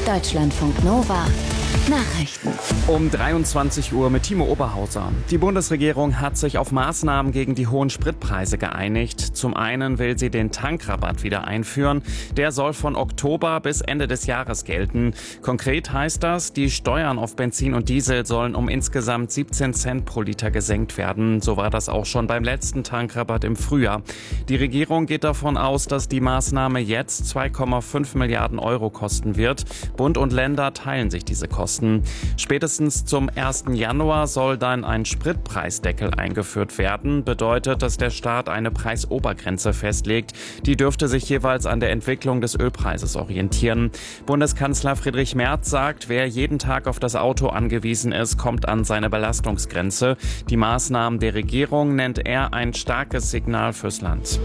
Deutschlandfunk Nova Nachrichten. Um 23 Uhr mit Timo Oberhauser. Die Bundesregierung hat sich auf Maßnahmen gegen die hohen Spritpreise geeinigt. Zum einen will sie den Tankrabatt wieder einführen. Der soll von Oktober bis Ende des Jahres gelten. Konkret heißt das, die Steuern auf Benzin und Diesel sollen um insgesamt 17 Cent pro Liter gesenkt werden. So war das auch schon beim letzten Tankrabatt im Frühjahr. Die Regierung geht davon aus, dass die Maßnahme jetzt 2,5 Milliarden Euro kosten wird. Bund und Länder teilen sich diese Kosten. Spätestens zum 1. Januar soll dann ein Spritpreisdeckel eingeführt werden. Bedeutet, dass der Staat eine Preisobergrenze festlegt. Die dürfte sich jeweils an der Entwicklung des Ölpreises orientieren. Bundeskanzler Friedrich Merz sagt, wer jeden Tag auf das Auto angewiesen ist, kommt an seine Belastungsgrenze. Die Maßnahmen der Regierung nennt er ein starkes Signal fürs Land.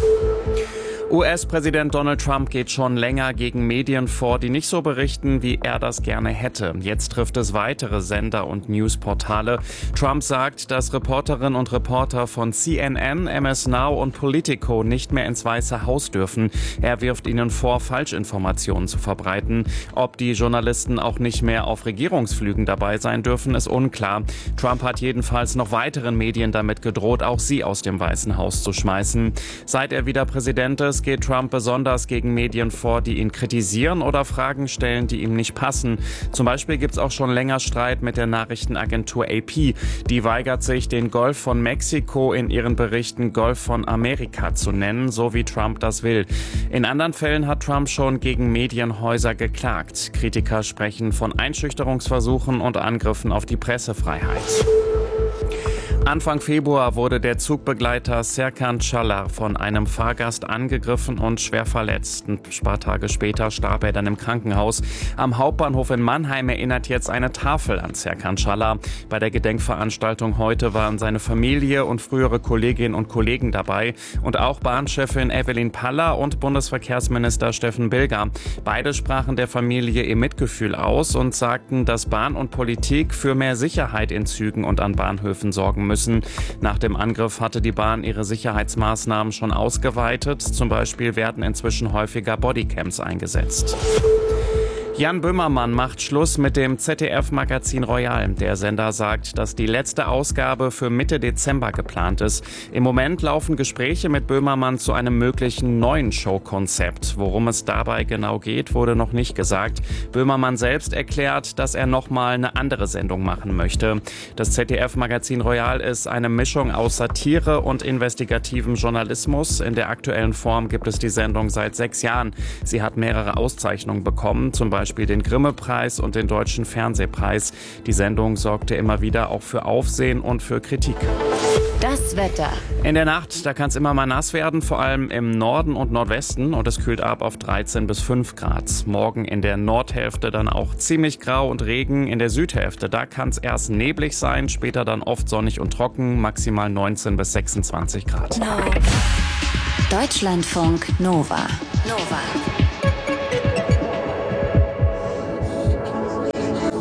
US-Präsident Donald Trump geht schon länger gegen Medien vor, die nicht so berichten, wie er das gerne hätte. Jetzt trifft es weitere Sender und Newsportale. Trump sagt, dass Reporterinnen und Reporter von CNN, MS Now und Politico nicht mehr ins Weiße Haus dürfen. Er wirft ihnen vor, Falschinformationen zu verbreiten. Ob die Journalisten auch nicht mehr auf Regierungsflügen dabei sein dürfen, ist unklar. Trump hat jedenfalls noch weiteren Medien damit gedroht, auch sie aus dem Weißen Haus zu schmeißen. Seit er wieder Präsident ist, geht Trump besonders gegen Medien vor, die ihn kritisieren oder Fragen stellen, die ihm nicht passen. Zum Beispiel gibt es auch schon länger Streit mit der Nachrichtenagentur AP. Die weigert sich, den Golf von Mexiko in ihren Berichten Golf von Amerika zu nennen, so wie Trump das will. In anderen Fällen hat Trump schon gegen Medienhäuser geklagt. Kritiker sprechen von Einschüchterungsversuchen und Angriffen auf die Pressefreiheit. Anfang Februar wurde der Zugbegleiter Serkan Çalar von einem Fahrgast angegriffen und schwer verletzt. Ein paar Tage später starb er dann im Krankenhaus. Am Hauptbahnhof in Mannheim erinnert jetzt eine Tafel an Serkan Çalar. Bei der Gedenkveranstaltung heute waren seine Familie und frühere Kolleginnen und Kollegen dabei und auch Bahnchefin Evelyn Paller und Bundesverkehrsminister Steffen Bilger. Beide sprachen der Familie ihr Mitgefühl aus und sagten, dass Bahn und Politik für mehr Sicherheit in Zügen und an Bahnhöfen sorgen müssen. Nach dem Angriff hatte die Bahn ihre Sicherheitsmaßnahmen schon ausgeweitet. Zum Beispiel werden inzwischen häufiger Bodycams eingesetzt. Jan Böhmermann macht Schluss mit dem ZDF-Magazin Royal. Der Sender sagt, dass die letzte Ausgabe für Mitte Dezember geplant ist. Im Moment laufen Gespräche mit Böhmermann zu einem möglichen neuen Showkonzept. Worum es dabei genau geht, wurde noch nicht gesagt. Böhmermann selbst erklärt, dass er nochmal eine andere Sendung machen möchte. Das ZDF-Magazin Royal ist eine Mischung aus Satire und investigativem Journalismus. In der aktuellen Form gibt es die Sendung seit 6 Jahren. Sie hat mehrere Auszeichnungen bekommen, zum Beispiel den Grimme-Preis und den Deutschen Fernsehpreis. Die Sendung sorgte immer wieder auch für Aufsehen und für Kritik. Das Wetter. In der Nacht, da kann es immer mal nass werden, vor allem im Norden und Nordwesten, und es kühlt ab auf 13 bis 5 Grad. Morgen in der Nordhälfte dann auch ziemlich grau und Regen. In der Südhälfte, da kann es erst neblig sein, später dann oft sonnig und trocken, maximal 19 bis 26 Grad. Deutschlandfunk Nova.